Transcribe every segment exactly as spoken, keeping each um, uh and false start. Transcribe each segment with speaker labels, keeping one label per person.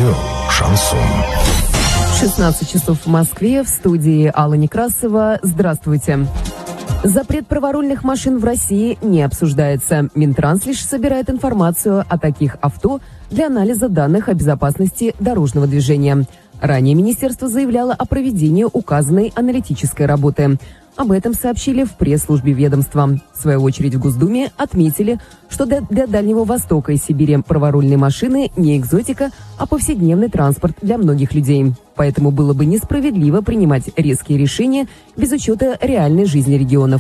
Speaker 1: Радио «Шансон».
Speaker 2: шестнадцать часов в Москве, в студии Алла Некрасова. Здравствуйте. Запрет праворульных машин в России не обсуждается. Минтранс лишь собирает информацию о таких авто для анализа данных о безопасности дорожного движения. Ранее министерство заявляло о проведении указанной аналитической работы. Об этом сообщили в пресс-службе ведомства. В свою очередь в Госдуме отметили, что для Дальнего Востока и Сибири праворульные машины не экзотика, а повседневный транспорт для многих людей. Поэтому было бы несправедливо принимать резкие решения без учета реальной жизни регионов.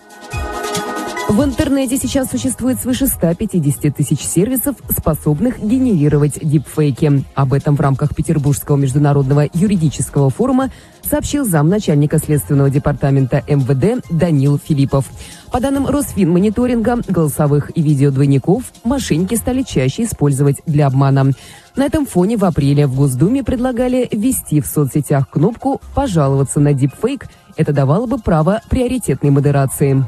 Speaker 2: В интернете сейчас существует свыше ста пятидесяти тысяч сервисов, способных генерировать дипфейки. Об этом в рамках Петербургского международного юридического форума сообщил замначальника Следственного департамента эм вэ дэ Данил Филиппов. По данным Росфинмониторинга, голосовых и видеодвойников мошенники стали чаще использовать для обмана. На этом фоне в апреле в Госдуме предлагали ввести в соцсетях кнопку «Пожаловаться на дипфейк». Это давало бы право приоритетной модерации.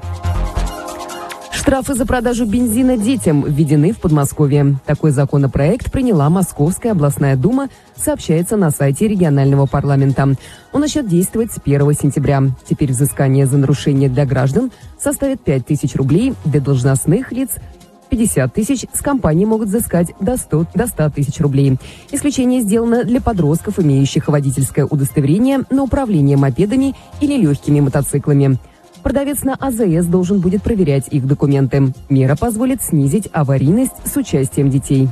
Speaker 2: Штрафы за продажу бензина детям введены в Подмосковье. Такой законопроект приняла Московская областная дума, сообщается на сайте регионального парламента. Он начнет действовать с первого сентября. Теперь взыскание за нарушение для граждан составит пять тысяч рублей, для должностных лиц пятьдесят тысяч, с компаний могут взыскать до ста тысяч рублей. Исключение сделано для подростков, имеющих водительское удостоверение на управление мопедами или легкими мотоциклами. Продавец на а зэ эс должен будет проверять их документы. Мера позволит снизить аварийность с участием детей.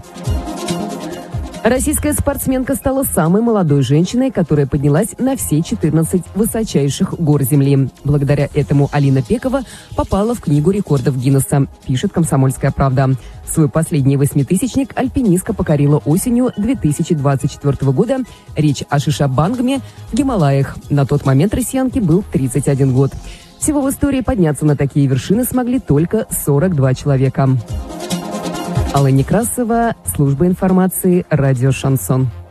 Speaker 2: Российская спортсменка стала самой молодой женщиной, которая поднялась на все четырнадцать высочайших гор Земли. Благодаря этому Алина Пекова попала в Книгу рекордов Гиннесса, пишет «Комсомольская правда». Свой последний восьмитысячник альпинистка покорила осенью две тысячи двадцать четвёртого года. Речь о Шишабангме в Гималаях. На тот момент россиянке был тридцать один год. Всего в истории подняться на такие вершины смогли только сорок два человека. Алла Некрасова, служба информации, радио «Шансон».